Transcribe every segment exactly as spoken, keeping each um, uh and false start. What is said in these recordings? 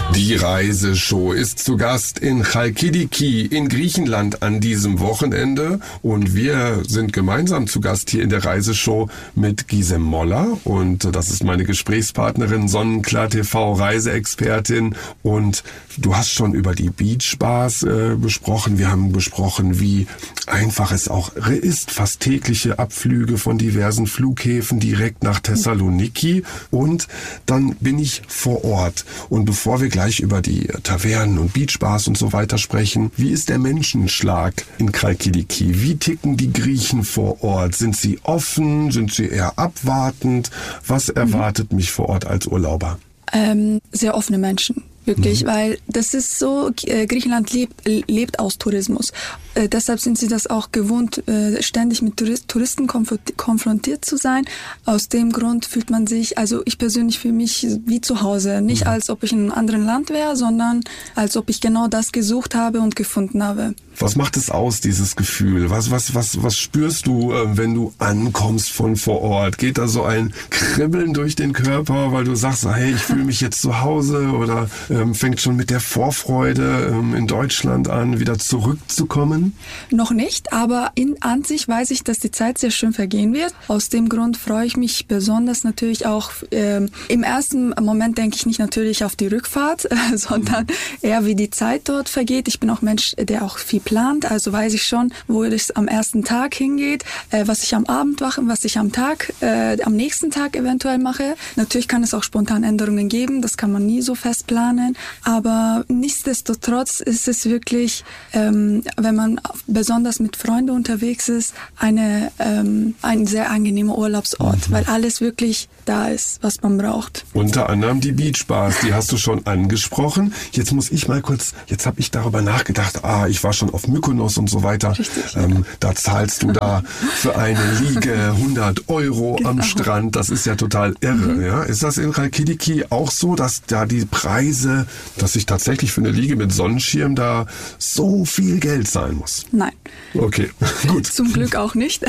Die Reiseshow ist zu Gast in Chalkidiki in Griechenland an diesem Wochenende und wir sind gemeinsam zu Gast hier in der Reiseshow mit Gisem Moller und das ist meine Gesprächspartnerin, Sonnenklar T V Reiseexpertin, und du hast schon über die Beachbars äh, besprochen. Wir haben besprochen, wie einfach es auch ist, fast tägliche Abflüge von diversen Flughäfen direkt nach Thessaloniki, und dann bin ich vor Ort. Und bevor wir gleich über die Tavernen und Beachbars und so weiter sprechen, wie ist der Menschenschlag in Chalkidiki? Wie ticken die Griechen vor Ort? Sind sie offen? Sind sie eher abwartend? Was erwartet mhm. mich vor Ort als Urlauber? Ähm, sehr offene Menschen. Wirklich, mhm. weil das ist so, äh, Griechenland lebt, lebt aus Tourismus. Äh, deshalb sind sie das auch gewohnt, äh, ständig mit Tourist, Touristen konf- konfrontiert zu sein. Aus dem Grund fühlt man sich, also ich persönlich fühle mich wie zu Hause. Nicht mhm. als ob ich in einem anderen Land wäre, sondern als ob ich genau das gesucht habe und gefunden habe. Was macht es aus, dieses Gefühl? Was, was, was, was spürst du, äh, wenn du ankommst von vor Ort? Geht da so ein Kribbeln durch den Körper, weil du sagst, hey, ich fühle mich jetzt zu Hause, oder ähm, fängt schon mit der Vorfreude ähm, in Deutschland an, wieder zurückzukommen? Noch nicht, aber in an sich weiß ich, dass die Zeit sehr schön vergehen wird. Aus dem Grund freue ich mich besonders natürlich auch, ähm, im ersten Moment denke ich nicht natürlich auf die Rückfahrt, äh, sondern eher wie die Zeit dort vergeht. Ich bin auch Mensch, der auch viel plant, also weiß ich schon, wo es am ersten Tag hingeht, äh, was ich am Abend mache, was ich am Tag, äh, am nächsten Tag eventuell mache. Natürlich kann es auch spontan Änderungen geben, das kann man nie so fest planen, aber nichtsdestotrotz ist es wirklich, ähm, wenn man besonders mit Freunden unterwegs ist, eine, ähm, ein sehr angenehmer Urlaubsort, mhm. weil alles wirklich da ist, was man braucht. Unter anderem die Beachbars, die hast du schon angesprochen. Jetzt muss ich mal kurz, jetzt habe ich darüber nachgedacht, ah, ich war schon auf Mykonos und so weiter. Richtig, ähm, ja. Da zahlst du da für eine Liege hundert Euro genau. am Strand. Das ist ja total irre. Mhm. Ja? Ist das in Chalkidiki auch so, dass da die Preise, dass ich tatsächlich für eine Liege mit Sonnenschirm da so viel Geld zahlen muss? Nein. Okay, gut. Zum Glück auch nicht,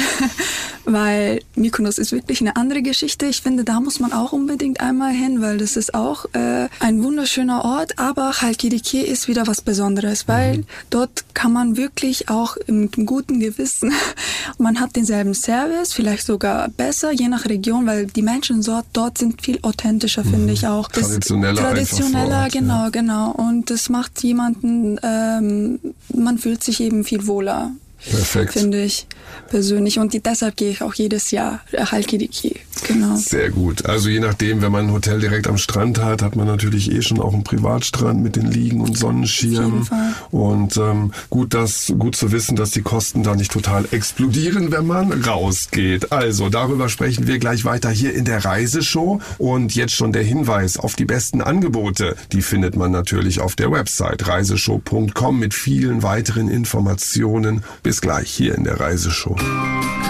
weil Mykonos ist wirklich eine andere Geschichte. Ich finde, da muss man auch unbedingt einmal hin, weil das ist auch äh, ein wunderschöner Ort, aber Chalkidiki ist wieder was Besonderes, weil mhm. dort kann man wirklich auch mit einem guten Gewissen, man hat denselben Service, vielleicht sogar besser, je nach Region, weil die Menschen dort, dort sind viel authentischer, mhm. finde ich auch. Das traditioneller, traditioneller, Ort, genau, ja. genau. Und das macht jemanden, ähm, man fühlt sich eben viel wohler. Perfekt. Finde ich persönlich. Und die, deshalb gehe ich auch jedes Jahr Chalkidiki. Genau. Sehr gut. Also je nachdem, wenn man ein Hotel direkt am Strand hat, hat man natürlich eh schon auch einen Privatstrand mit den Liegen und Sonnenschirm. Auf jeden Fall. Und ähm, gut, das, gut zu wissen, dass die Kosten da nicht total explodieren, wenn man rausgeht. Also darüber sprechen wir gleich weiter hier in der Reiseshow. Und jetzt schon der Hinweis auf die besten Angebote. Die findet man natürlich auf der Website reiseshow punkt com mit vielen weiteren Informationen. Bis gleich hier in der Reiseshow.